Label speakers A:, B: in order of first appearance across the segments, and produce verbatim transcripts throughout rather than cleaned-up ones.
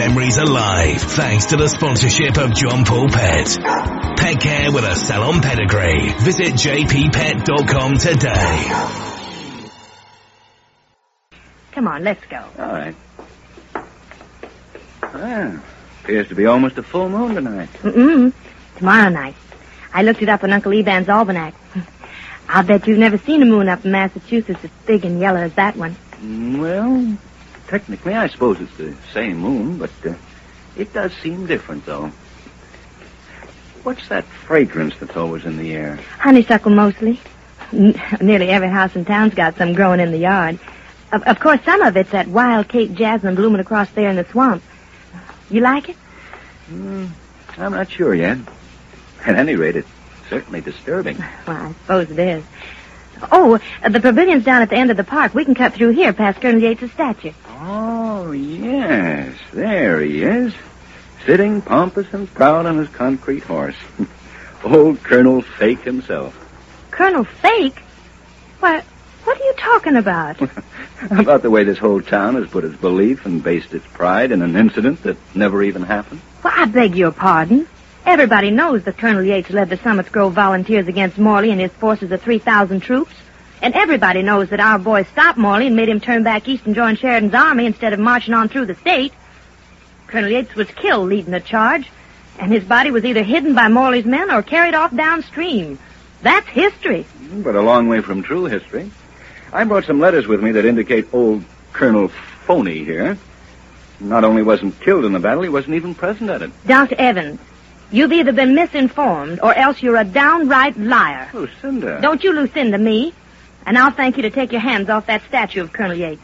A: memories alive thanks to the sponsorship of John Paul Pet. Pet care with a salon pedigree. Visit j p pet dot com today.
B: Come on, let's go.
C: All right. Well, appears to be almost a full moon tonight.
B: Mm-mm. Tomorrow night. I looked it up in Uncle Eban's almanac. I'll bet you've never seen a moon up in Massachusetts as big and yellow as that one.
C: Well, technically, I suppose it's the same moon, but uh, it does seem different, though. What's that fragrance that's always in the air?
B: Honeysuckle, mostly. N- nearly every house in town's got some growing in the yard. Of, of course, some of it's that wild Cape jasmine blooming across there in the swamp. You like it?
C: Mm, I'm not sure yet. At any rate, it's certainly disturbing.
B: Well, I suppose it is. Oh, uh, the pavilion's down at the end of the park. We can cut through here past Colonel Yates' statue.
C: Oh, yes. There he is. Sitting pompous and proud on his concrete horse. Old Colonel Fake himself.
B: Colonel Fake? Why, what are you talking about?
C: About the way this whole town has put its belief and based its pride in an incident that never even happened.
B: Well, I beg your pardon. Everybody knows that Colonel Yates led the Summits Grove Volunteers against Morley and his forces of three thousand troops. And everybody knows that our boys stopped Morley and made him turn back east and join Sheridan's army instead of marching on through the state. Colonel Yates was killed leading the charge, and his body was either hidden by Morley's men or carried off downstream. That's history.
C: But a long way from true history. I brought some letters with me that indicate old Colonel Phony here not only wasn't killed in the battle, he wasn't even present at it.
B: Doctor Evans, you've either been misinformed or else you're a downright liar.
C: Lucinda.
B: Don't you Lucinda me, and I'll thank you to take your hands off that statue of Colonel Yates.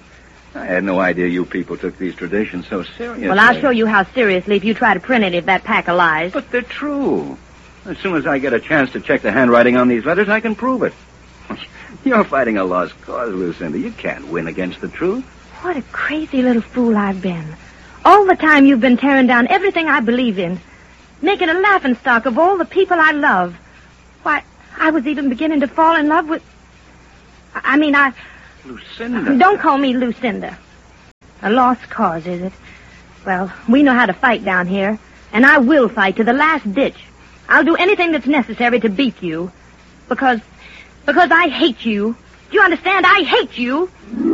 C: I had no idea you people took these traditions so seriously.
B: Well, I'll show you how seriously if you try to print any of that pack of lies.
C: But they're true. As soon as I get a chance to check the handwriting on these letters, I can prove it. You're fighting a lost cause, Lucinda. You can't win against the truth.
B: What a crazy little fool I've been. All the time you've been tearing down everything I believe in, making a laughingstock of all the people I love. Why, I was even beginning to fall in love with... I mean, I...
C: Lucinda.
B: Don't call me Lucinda. A lost cause, is it? Well, we know how to fight down here, and I will fight to the last ditch. I'll do anything that's necessary to beat you. Because... Because I hate you. Do you understand? I hate you.